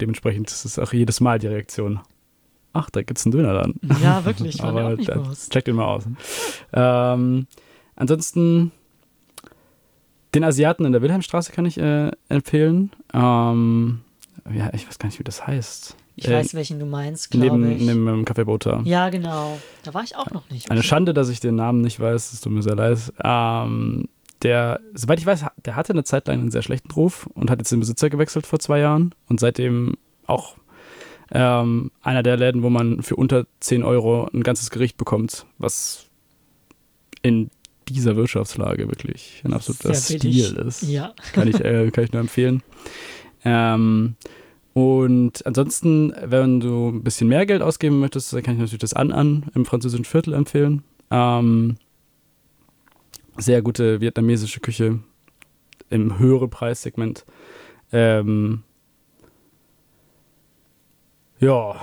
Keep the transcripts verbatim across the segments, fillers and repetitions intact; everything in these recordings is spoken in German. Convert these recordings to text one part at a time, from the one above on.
dementsprechend ist es auch jedes Mal die Reaktion. Ach, da gibt's einen Dönerladen. Ja, wirklich, war mir Aber auch nicht da, bewusst. check den mal aus. Ähm, ansonsten den Asiaten in der Wilhelmstraße kann ich äh, empfehlen. Ähm, ja, ich weiß gar nicht, wie das heißt. Ich äh, weiß, welchen du meinst, glaube neben, ich. Neben dem Café Bota. Ja, genau. Da war ich auch noch nicht. Eine Okay. Schande, dass ich den Namen nicht weiß. Es tut mir sehr leid. Ähm, der, soweit ich weiß, der hatte eine Zeit lang einen sehr schlechten Ruf und hat jetzt den Besitzer gewechselt vor zwei Jahren und seitdem auch ähm, einer der Läden, wo man für unter zehn Euro ein ganzes Gericht bekommt, was in dieser Wirtschaftslage wirklich ein absoluter Sehr billig. Stil ist. Ja. Kann ich, äh, kann ich nur empfehlen. Ähm, und ansonsten, wenn du ein bisschen mehr Geld ausgeben möchtest, dann kann ich natürlich das An-An im französischen Viertel empfehlen. Ähm, sehr gute vietnamesische Küche im höheren Preissegment. Ähm, ja,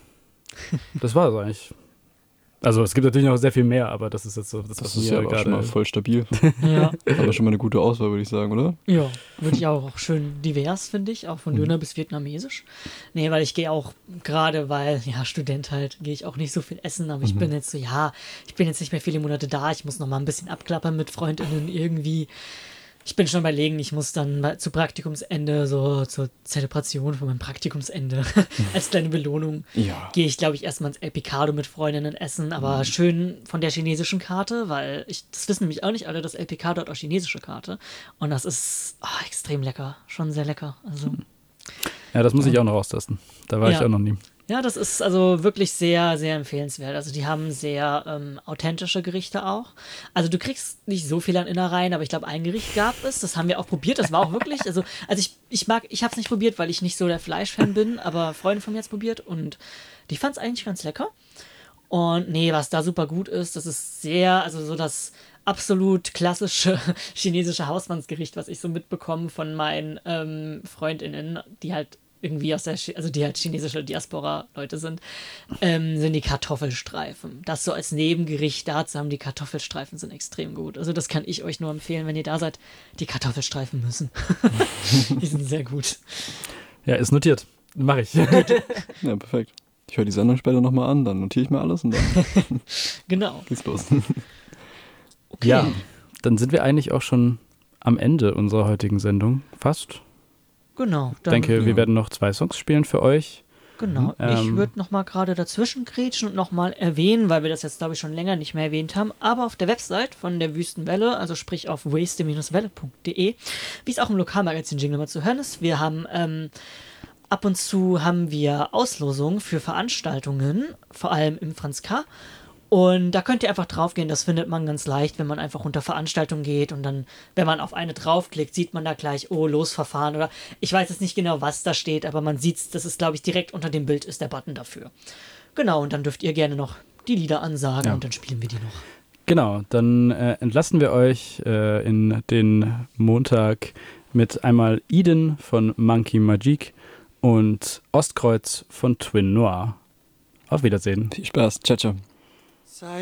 das war es eigentlich. Also es gibt natürlich noch sehr viel mehr, aber das ist jetzt so das, was Das ist mir ja aber auch gerade schon mal voll stabil. Ja. Aber schon mal eine gute Auswahl, würde ich sagen, oder? Ja, würde ich auch, auch schön divers, finde ich, auch von Mhm. Döner bis vietnamesisch. Nee, weil ich gehe auch, gerade weil, ja, Student halt, gehe ich auch nicht so viel essen, aber ich Mhm. bin jetzt so, ja, ich bin jetzt nicht mehr viele Monate da, ich muss noch mal ein bisschen abklappern mit FreundInnen irgendwie. Ich bin schon überlegen, ich muss dann bei- zu Praktikumsende, so zur Zelebration von meinem Praktikumsende, als kleine Belohnung, Ja. gehe ich, glaube ich, erstmal ins El Picado mit Freundinnen essen, aber schön von der chinesischen Karte, weil ich, das wissen nämlich auch nicht alle, das El Picado hat auch chinesische Karte und das ist ah, extrem lecker, schon sehr lecker. Also Ja, das muss ich auch noch austesten. Da war Ja. ich auch noch nie. ja, das ist also wirklich sehr, sehr empfehlenswert. Also die haben sehr ähm, authentische Gerichte auch. Also du kriegst nicht so viel an Innereien, aber ich glaube, ein Gericht gab es. Das haben wir auch probiert. Das war auch wirklich, also, also ich, ich mag, ich habe es nicht probiert, weil ich nicht so der Fleischfan bin, aber Freunde von mir hat's probiert und die fand es eigentlich ganz lecker. Und nee, was da super gut ist, das ist sehr, also so das absolut klassische chinesische Hausmannsgericht, was ich so mitbekomme von meinen ähm, FreundInnen, die halt irgendwie aus der, Chi- also die halt chinesische Diaspora-Leute sind, ähm, sind die Kartoffelstreifen. Das so als Nebengericht dazu haben, die Kartoffelstreifen sind extrem gut. Also das kann ich euch nur empfehlen, wenn ihr da seid, die Kartoffelstreifen müssen. Die sind sehr gut. Ja, ist notiert. Mache ich. Ja, perfekt. Ich höre die Sendung später nochmal an, dann notiere ich mir alles und dann Genau. geht's los. Okay. Ja, dann sind wir eigentlich auch schon am Ende unserer heutigen Sendung. Fast. Genau. Ich denke, ja. wir werden noch zwei Songs spielen für euch. Genau. Mhm. Ich Ähm. würde nochmal gerade dazwischen grätschen und nochmal erwähnen, weil wir das jetzt, glaube ich, schon länger nicht mehr erwähnt haben, aber auf der Website von der Wüstenwelle, also sprich auf waste welle punkt de, wie es auch im Lokalmagazin-Jingle mal zu hören ist, wir haben ähm, ab und zu haben wir Auslosungen für Veranstaltungen, vor allem im Franz K. Und da könnt ihr einfach draufgehen, das findet man ganz leicht, wenn man einfach unter Veranstaltung geht und dann, wenn man auf eine draufklickt, sieht man da gleich, oh, Losverfahren oder ich weiß jetzt nicht genau, was da steht, aber man sieht, das ist, glaube ich, direkt unter dem Bild ist der Button dafür. Genau, und dann dürft ihr gerne noch die Lieder ansagen Ja. und dann spielen wir die noch. Genau, dann äh, entlassen wir euch äh, in den Montag mit einmal Eden von Monkey Magic und Ostkreuz von Twin Noir. Auf Wiedersehen. Viel Spaß. Ciao, ciao.